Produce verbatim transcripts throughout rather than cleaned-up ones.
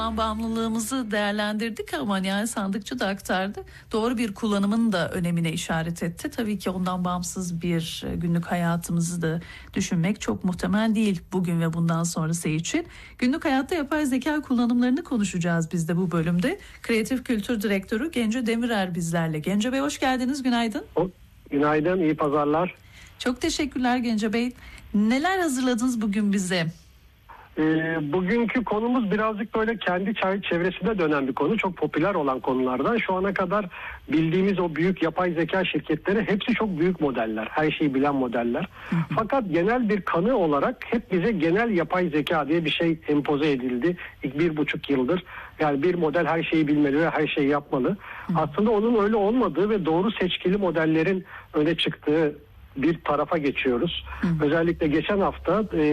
Bağımlılığımızı değerlendirdik ama yani sandıkçı da aktardı. Doğru bir kullanımın da önemine işaret etti. Tabii ki ondan bağımsız bir günlük hayatımızı da düşünmek çok muhtemel değil bugün ve bundan sonrası için. Günlük hayatta yapay zeka kullanımlarını konuşacağız biz de bu bölümde. Kreatif Kültür Direktörü Gence Demirer bizlerle. Gence Bey hoş geldiniz, günaydın. Günaydın, iyi pazarlar. Çok teşekkürler Gence Bey. Neler hazırladınız bugün bize? E, bugünkü konumuz birazcık böyle kendi çevresinde dönen bir konu. Çok popüler olan konulardan. Şu ana kadar bildiğimiz o büyük yapay zeka şirketleri hepsi çok büyük modeller. Her şeyi bilen modeller. Hı hı. Fakat genel bir kanı olarak hep bize genel yapay zeka diye bir şey empoze edildi. İlk bir buçuk yıldır. Yani bir model her şeyi bilmeli ve her şeyi yapmalı. Hı hı. Aslında onun öyle olmadığı ve doğru seçkili modellerin öne çıktığı bir tarafa geçiyoruz. Hı. Özellikle geçen hafta e,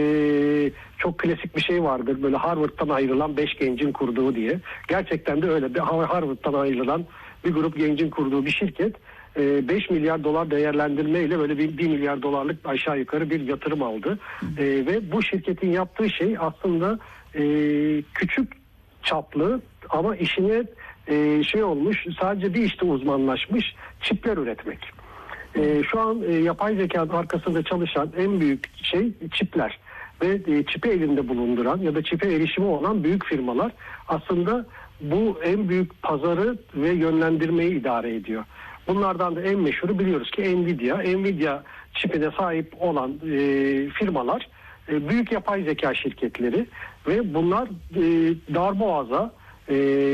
çok klasik bir şey vardır. Böyle Harvard'dan ayrılan beş gencin kurduğu diye. Gerçekten de öyle. Bir Harvard'dan ayrılan bir grup gencin kurduğu bir şirket e, beş milyar dolar değerlendirmeyle böyle bir, bir milyar dolarlık aşağı yukarı bir yatırım aldı. E, ve bu şirketin yaptığı şey aslında e, küçük çaplı ama işine e, şey olmuş, sadece bir işte uzmanlaşmış çipler üretmek. Ee, şu an e, yapay zekanın arkasında çalışan en büyük şey çipler ve e, çipi elinde bulunduran ya da çipe erişimi olan büyük firmalar aslında bu en büyük pazarı ve yönlendirmeyi idare ediyor. Bunlardan da en meşhuru biliyoruz ki Nvidia. Nvidia çipine sahip olan e, firmalar e, büyük yapay zeka şirketleri ve bunlar e, darboğaza, e,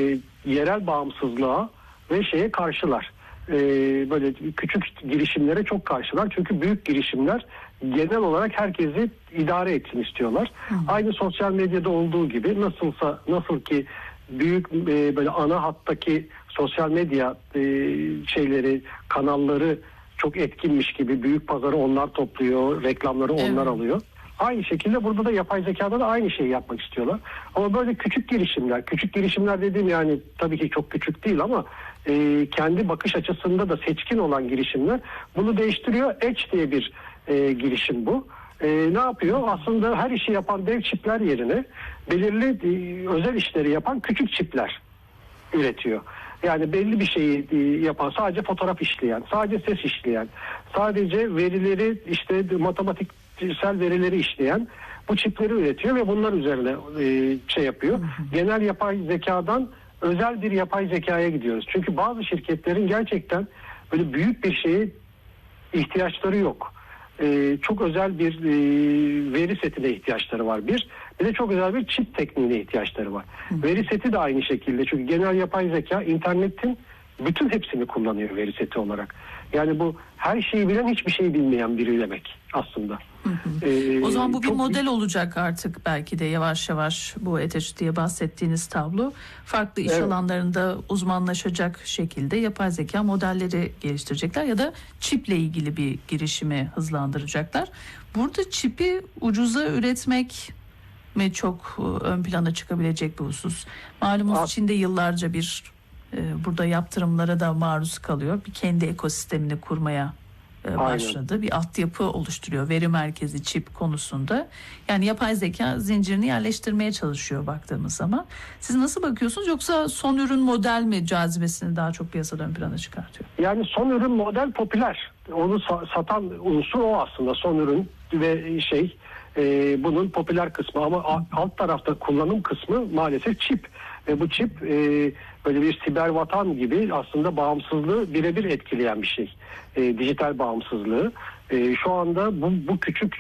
yerel bağımsızlığa ve şeye karşılar. Ee, böyle küçük girişimlere çok karşılar. Çünkü büyük girişimler genel olarak herkesi idare etsin istiyorlar. Hı. Aynı sosyal medyada olduğu gibi nasılsa nasıl ki büyük e, böyle ana hattaki sosyal medya e, şeyleri, kanalları çok etkinmiş gibi büyük pazarı onlar topluyor, reklamları onlar evet. alıyor. Aynı şekilde burada da yapay zekada da aynı şeyi yapmak istiyorlar. Ama böyle küçük girişimler, küçük girişimler dediğim yani tabii ki çok küçük değil ama e, kendi bakış açısında da seçkin olan girişimler bunu değiştiriyor. Edge diye bir e, girişim bu. E, ne yapıyor? Aslında her işi yapan dev çipler yerine belirli e, özel işleri yapan küçük çipler üretiyor. Yani belli bir şeyi e, yapan, sadece fotoğraf işleyen, sadece ses işleyen, sadece verileri işte matematik sel verileri işleyen bu çipleri üretiyor ve bunlar üzerine e, şey yapıyor. Hı hı. Genel yapay zekadan özel bir yapay zekaya gidiyoruz. Çünkü bazı şirketlerin gerçekten böyle büyük bir şeye ihtiyaçları yok. E, çok özel bir e, veri setine ihtiyaçları var. Bir, bir de çok özel bir çip tekniğine ihtiyaçları var. Hı. Veri seti de aynı şekilde. Çünkü genel yapay zeka internetin bütün hepsini kullanıyor veri seti olarak. Yani bu her şeyi bilen hiçbir şey bilmeyen biri demek aslında. Hı hı. Ee, o zaman bu bir model olacak artık belki de yavaş yavaş bu E T H diye bahsettiğiniz tablo. Farklı iş evet. alanlarında uzmanlaşacak şekilde yapay zeka modelleri geliştirecekler ya da çiple ilgili bir girişimi hızlandıracaklar. Burada çipi ucuza üretmek mi çok ön plana çıkabilecek bir husus? Malumunuz As- Çin'de yıllarca bir burada yaptırımlara da maruz kalıyor. Bir kendi ekosistemini kurmaya başladı. Aynen. Bir altyapı oluşturuyor veri merkezi çip konusunda. Yani yapay zeka zincirini yerleştirmeye çalışıyor baktığımız zaman. Siz nasıl bakıyorsunuz, yoksa son ürün model mi cazibesini daha çok piyasada ön plana çıkartıyor? Yani son ürün model popüler. Onu satan unsur o aslında, son ürün ve şey e, bunun popüler kısmı, ama alt tarafta kullanım kısmı maalesef çip. Ve bu çip e, böyle bir siber vatan gibi aslında bağımsızlığı birebir etkileyen bir şey. E, dijital bağımsızlığı. E, şu anda bu, bu küçük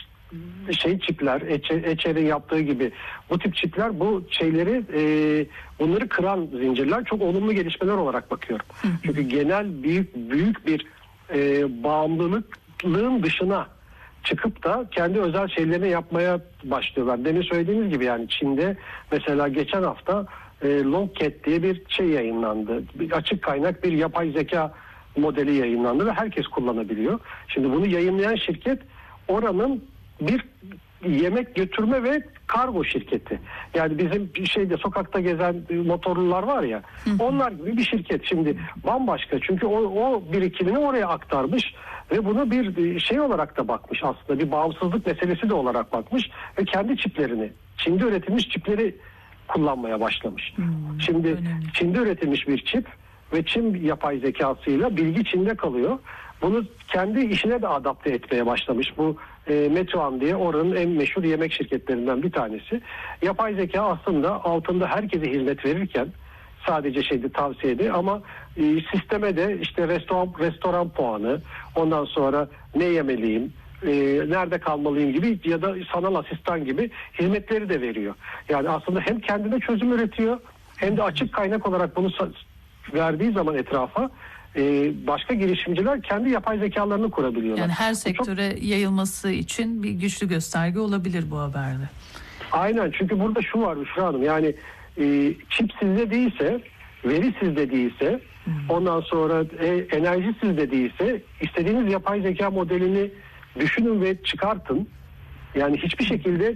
e, şey çipler, Eçer'in yaptığı gibi bu tip çipler bu şeyleri e, bunları kıran zincirler, çok olumlu gelişmeler olarak bakıyorum. Çünkü genel büyük büyük bir e, bağımlılıklığın dışına çıkıp da kendi özel şeylerini yapmaya başlıyorlar. Demin söylediğiniz gibi yani Çin'de mesela geçen hafta e, Longcat diye bir şey yayınlandı. Bir açık kaynak bir yapay zeka modeli yayınlandı ve herkes kullanabiliyor. Şimdi bunu yayınlayan şirket oranın bir yemek götürme ve kargo şirketi. Yani bizim şeyde sokakta gezen motorlular var ya, hı hı. onlar gibi bir şirket. Şimdi bambaşka, çünkü o, o birikimini oraya aktarmış ve bunu bir şey olarak da bakmış, aslında bir bağımsızlık meselesi de olarak bakmış ve kendi çiplerini, Çin'de üretilmiş çipleri kullanmaya başlamış. Hmm, Şimdi önemli. Çin'de üretilmiş bir çip ve Çin yapay zekasıyla bilgi Çin'de kalıyor. Bunu kendi işine de adapte etmeye başlamış. Bu e, Meituan diye oranın en meşhur yemek şirketlerinden bir tanesi. Yapay zeka aslında altında herkese hizmet verirken sadece şeyde tavsiyede ama e, sisteme de işte restoran restoran puanı, ondan sonra ne yemeliyim, e, nerede kalmalıyım gibi ya da sanal asistan gibi hizmetleri de veriyor. Yani aslında hem kendine çözüm üretiyor hem de açık kaynak olarak bunu sa- verdiği zaman etrafa e, başka girişimciler kendi yapay zekalarını kurabiliyorlar. Yani her Bu çok- sektöre yayılması için bir güçlü gösterge olabilir bu haberde. Aynen, çünkü burada şu var Büşra Hanım, yani e, çip sizde değilse, veri sizde değilse, hmm. ondan sonra e, enerji sizde değilse istediğiniz yapay zeka modelini düşünün ve çıkartın. Yani hiçbir şekilde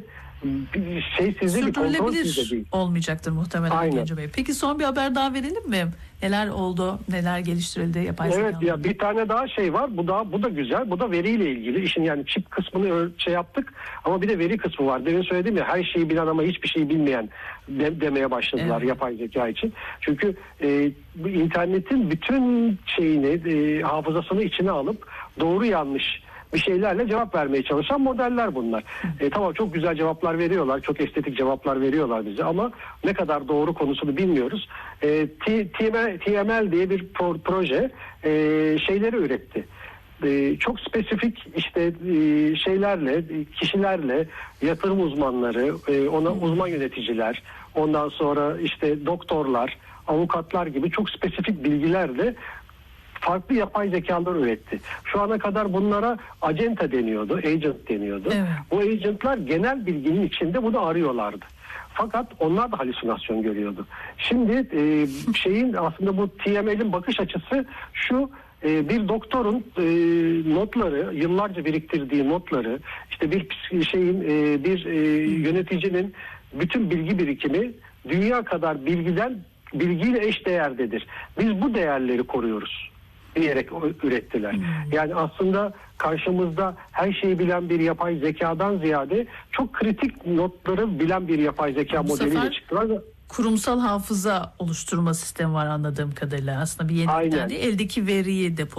bir şey sizde, bir kontrol sizde Sürdürülebilir değil. olmayacaktır muhtemelen Aynen. Genco Bey. Peki son bir haber daha verelim mi? Neler oldu, neler geliştirildi yapay Evet zekalarla? ya, bir tane daha şey var. Bu da bu da güzel. Bu da veriyle ilgili. İşin yani çip kısmını ö- şey yaptık ama bir de veri kısmı var. Demin söyledim ya, her şeyi bilen ama hiçbir şeyi bilmeyen de- demeye başladılar Evet. yapay zeka için. Çünkü e, bu internetin bütün şeyini, e, hafızasını içine alıp doğru yanlış bir şeylerle cevap vermeye çalışan modeller bunlar. E, tamam, çok güzel cevaplar veriyorlar, çok estetik cevaplar veriyorlar bize ama ne kadar doğru konusunu bilmiyoruz. E, T- TML, T M L diye bir pro- proje e, şeyleri üretti. E, çok spesifik işte e, şeylerle, e, kişilerle, yatırım uzmanları, e, ona uzman yöneticiler, ondan sonra işte doktorlar, avukatlar gibi çok spesifik bilgilerle farklı yapay zekalar üretti. Şu ana kadar bunlara agenta deniyordu, agent deniyordu. Evet. Bu agentlar genel bilginin içinde bunu arıyorlardı. Fakat onlar da halüsinasyon görüyordu. Şimdi e, şeyin aslında bu T M L'in bakış açısı şu: e, bir doktorun e, notları, yıllarca biriktirdiği notları, işte bir ps- şeyin e, bir e, yöneticinin bütün bilgi birikimi dünya kadar bilgiden bilgiyle eş değerdedir. Biz bu değerleri koruyoruz diyerek ürettiler. Hmm. Yani aslında karşımızda her şeyi bilen bir yapay zekadan ziyade çok kritik notları bilen bir yapay zeka Bu modeliyle çıktılar. Kurumsal hafıza oluşturma sistemi var anladığım kadarıyla. Aslında bir yenilikten değil, eldeki veriyi depo